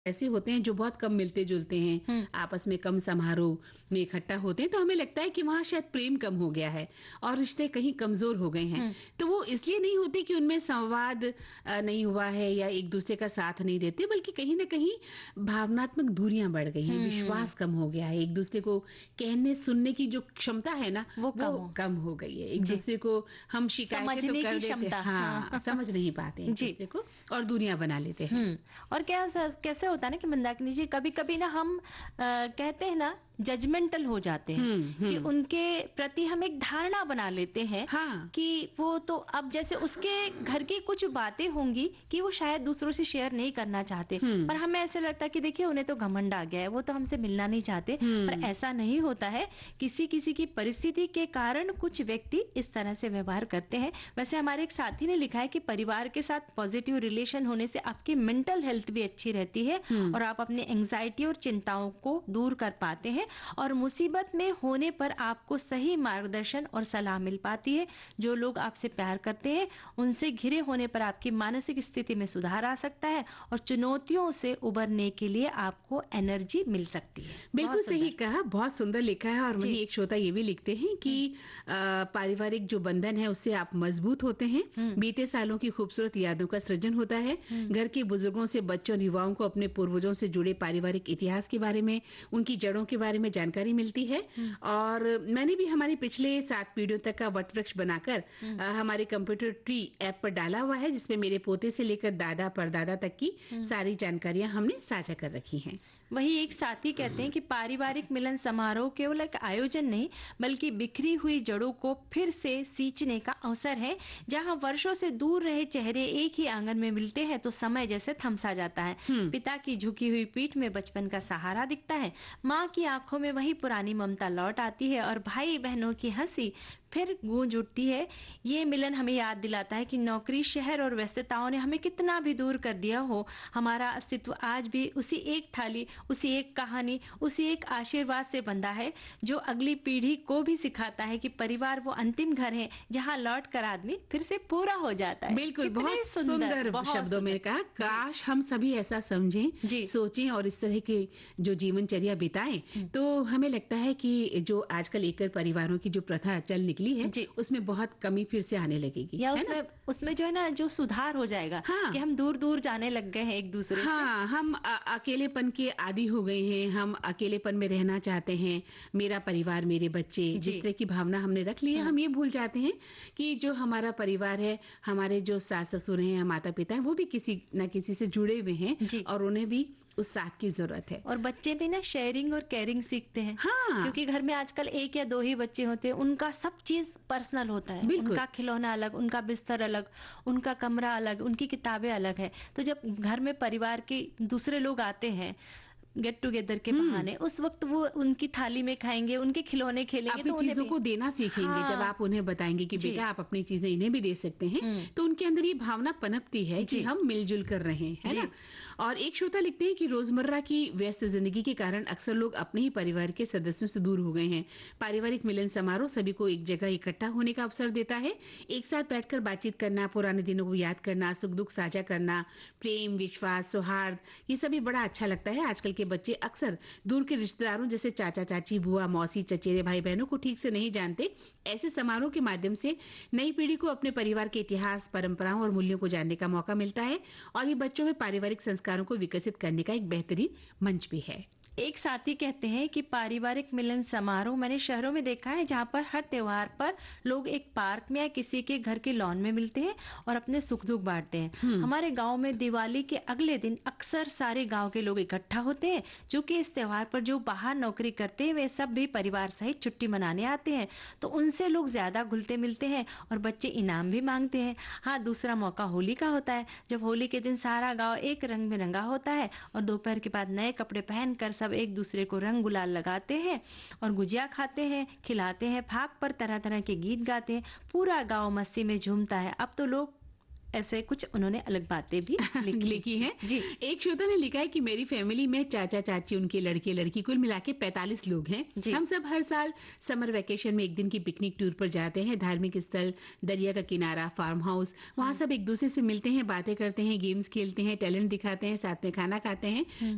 ऐसे होते हैं जो बहुत कम मिलते-जुलते हैं, हुँ। आपस में कम समारोह में इकट्ठा होते हैं, तो हमें लगता है कि वहाँ शायद प्रेम कम हो गया है और रिश्ते कहीं कमज़ोर हो गए हैं। हुँ। तो वो इसलिए नहीं होते कि उनमें संवाद नहीं हुआ है या एक-दूसरे का साथ नहीं देते, बल्कि कहीं न कहीं भावनात्मक दूरियाँ बढ़ गई हैं, हुँ। विश्वास कम हो गया है, एक-दूसरे को कहने, सुनने की जो क्षमता है ना, वो वो कम हो। कम हो गई है। जी। एक-दूसरे को हम शिकायतें तो समझने कर की देते क्षमता। हाँ, हाँ। समझ नहीं पाते जी। एक-दूसरे को और दूरियाँ बना लेते हैं। और क्या कैसे होता है ना कि मंदाकिनी जी कभी-कभी ना हम कहते हैं ना जजमेंटल हो जाते हैं हुँ, कि हुँ। उनके प्रति हम एक धारणा बना लेते हैं हाँ। कि वो तो अब जैसे उसके घर की कुछ बातें होंगी कि वो शायद दूसरों से शेयर नहीं करना चाहते, हुँ। पर हमें ऐसा लगता है कि देखिए उन्हें तो घमंड आ गया है, वो तो हमसे मिलना नहीं चाहते। पर हुँ। ऐसा नहीं होता है, किसी-किसी की परिस्थिति के कारण कुछ व्यक्ति इस तरह से व्यवहार करते हैं। वैसे हमारे एक साथी ने लिखा है कि परिवार के साथ पॉजिटिव रिलेशन होने से आपकी मेंटल हेल्थ भी अच्छी रहती है हुँ। और आप अपनी एंजाइटी और चिंताओं को दूर कर पाते हैं और मुसीबत में होने पर आपको सही मार्गदर्शन और सलाह मिल पाती है। जो लोग आपसे प्यार करते हैं, उनसे घिरे होने पर आपकी मानसिक स्थिति में सुधार आ सकता है और चुनौतियों से उबरने के लिए आपको एनर्जी मिल सकती है। बिल्कुल बहुत सही सुंदर। कहा, बहुत सुंदर लिखा है और जी। वहीं एक श्रोता ये भी लिखते हैं कि हुँ। पारिवारिक जो बंधन है उससे आप मजबूत होते हैं, हुँ। बीते सालों की खूबसूरत यादों का सृजन होता है, हुँ। घर के बुजुर्गों से बच्चों और युवाओं को अपने पूर्वजों से जुड़े पारिवारिक इतिहास के बारे में, उनकी जड़ों के बारे में जानकारी मिलती है हुँ। और मैंने भी हमारी पिछले 7 पीढ़ियों तक का वटवृक्ष बनाकर हुँ। हमारे कंप्यूटर ट्री ऐप पर डाला हुआ है, जिसमें मेरे पोते से लेकर दादा परदादा तक की हुँ। सारी जानकारियां हमने साझा कर रखी हैं। वही एक साथी कहते हैं कि पारिवारिक मिलन समारोह केवल एक आयोजन नहीं बल्कि बिखरी हुई जड़ों को फिर से सींचने का अवसर है। जहां वर्षों से दूर रहे चेहरे एक ही आंगन में मिलते हैं तो समय जैसे थमसा जाता है। हुँ। पिता की झुकी हुई पीठ में बचपन का सहारा दिखता है, माँ की आंखों में वही पुरानी ममता लौट आती है और भाई बहनों की हंसी फिर गूंज उठती है। ये मिलन हमें याद दिलाता है कि नौकरी, शहर और व्यस्तताओं ने हमें कितना भी दूर कर दिया हो, हमारा अस्तित्व आज भी उसी एक थाली, उसी एक कहानी, उसी एक आशीर्वाद से बंधा है, जो अगली पीढ़ी को भी सिखाता है कि परिवार वो अंतिम घर है जहां लौट कर आदमी फिर से पूरा हो जाता है। बिल्कुल, बहुत कितने सुंदर, सुंदर बहुत शब्दों में सुंदर। कहा, जी। काश हम सभी ऐसा समझें, जी। सोचें और इस तरह के जो जीवनचर्या बिताएं, हुँ। तो हमें लगता है कि जो आजकल एकल परिवारों की जो प्रथा चल निकली है, जी। उसमें बहुत कमी फिर से आने लगेगी, या है ना? उसमें उसमें जो है ना जो सुधार हो जाएगा कि हाँ। हम दूर-दूर जाने लग गए हैं एक दूसरे से। हाँ, हम अकेलेपन के आदी हो गए हैं, हम अकेलेपन में रहना चाहते हैं, मेरा परिवार, मेरे बच्चे, जी। जिस तरह की भावना हमने रख ली है, हुँ। हम ये भूल जाते हैं कि जो हमारा परिवार है, हमारे जो सास-ससुर हैं, माता-पिता हैं, वो भी किसी न किसी से जुड़े हुए हैं जी। और उन्हें भी उस साथ की ज़रूरत है। और बच्चे भी ना शेयरिंग और केयरिंग सीखते हैं हाँ, क्योंकि घर में आजकल 1 या 2 ही बच्चे होते हैं, उनका सब चीज पर्सनल होता है, बिल्कुल। उनका खिलौना अलग, उनका बिस्तर अलग, उनका कमरा अलग, उनकी किताबें अलग है। तो जब घर में परिवार के दूसरे लोग आते हैं गेट टुगेदर के हुँ। बहाने, उस वक्त वो उनकी थाली में खाएंगे, उनके खिलौने खेलेंगे अपनी तो उन्हें चीज़ों भी। को देना सीखेंगे, जब हाँ। आप उन्हें बताएँगे कि जी। बेटा आप अपनी चीज़ें इन्हें भी दे सकते हैं, हुँ। तो उनके अंदर ये भावना पनपती है कि जी। हम मिल-जुल कर रहें, है जी। ना? और एक श्रोता लिखते हैं कि रोज़मर्रा की व्यस्त ज़िंदगी के कारण अक्सर लोग अपने ही परिवार के सदस्यों से दूर हो गए हैं। पारिवारिक मिलन समारोह सभी को एक जगह इकट्ठा होने का अवसर देता है। एक साथ बैठकर बातचीत करना, पुराने दिनों को याद करना, सुख-दुख साझा करना, प्रेम, विश्वास, सौहार्द, ये सभी बड़ा अच्छा लगता है। आजकल के बच्चे अक्सर दूर के रिश्तेदारों जैसे चाचा चाची, बुआ मौसी, चचेरे भाई बहनों को ठीक से नहीं जानते। ऐसे समारोह के माध्यम से नई पीढ़ी को अपने परिवार के इतिहास, परंपराओं और मूल्यों को जानने का मौका मिलता है और ये बच्चों में पारिवारिक संस्कारों को विकसित करने का एक बेहतरीन मंच भी है। एक साथी कहते हैं कि पारिवारिक मिलन समारोह मैंने शहरों में देखा है जहां पर हर त्योहार पर लोग एक पार्क में या किसी के घर के लॉन में मिलते हैं और अपने सुख दुख बांटते हैं। हुँ। हमारे गांव में दिवाली के अगले दिन अक्सर सारे गांव के लोग इकट्ठा होते हैं, क्योंकि इस त्योहार पर जो बाहर नौकरी करते हैं वे सब भी परिवार सहित छुट्टी मनाने आते हैं, तो उनसे लोग ज्यादा घुलते मिलते हैं और बच्चे इनाम भी मांगते हैं। हाँ, दूसरा मौका होली का होता है, जब होली के दिन सारा गाँव एक रंग में रंगा होता है और दोपहर के बाद नए कपड़े पहनकर सब एक दूसरे को रंग गुलाल लगाते हैं और गुजिया खाते हैं, खिलाते हैं, फाक पर तरह तरह के गीत गाते हैं, पूरा गांव मस्ती में झूमता है। अब तो लोग ऐसे कुछ उन्होंने अलग बातें भी लिखी। लिखी है। जी। एक श्रोता ने लिखा है कि मेरी फैमिली में चाचा चाची, उनके लड़के लड़की कुल मिला के 45 लोग हैं। जी। हम सब हर साल समर वेकेशन में एक दिन की पिकनिक टूर पर जाते हैं। धार्मिक स्थल, दरिया का किनारा, फार्म हाउस, वहाँ सब एक दूसरे से मिलते हैं, बातें करते हैं, गेम्स खेलते हैं, टैलेंट दिखाते हैं, साथ में खाना खाते हैं।